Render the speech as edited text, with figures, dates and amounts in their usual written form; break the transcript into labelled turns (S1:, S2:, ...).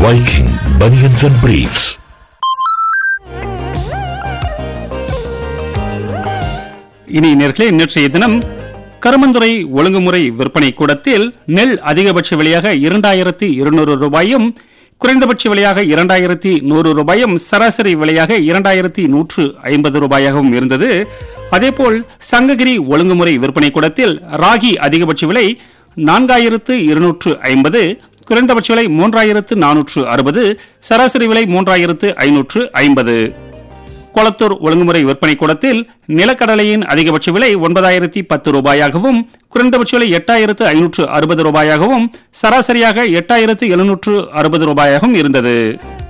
S1: Viking Bunions and Briefs.
S2: இனி நேர்களே, நேற்றைய தினம் கருமந்துறை ஒழுங்குமுறை விற்பனை கூடத்தில் நெல் அதிகபட்ச விலையாக 2200 ரூபாயும், குறைந்தபட்ச விலையாக 2100 ரூபாயும், சராசரி விலையாக 2150 ரூபாயாகவும் இருந்தது. அதேபோல் சங்ககிரி ஒழுங்குமுறை விற்பனை கூடத்தில் ராகி அதிகபட்ச விலை 4250, குறைந்தபட்ச விலை 3460, சராசரி விலை 3550. கொளத்தூர் ஒழுங்குமுறை விற்பனை கூடத்தில் நிலக்கடலையின் அதிகபட்ச விலை 9010 ரூபாயாகவும், குறைந்தபட்ச விலை 8560 ரூபாயாகவும், சராசரியாக 8760 ரூபாயாகவும் இருந்தது.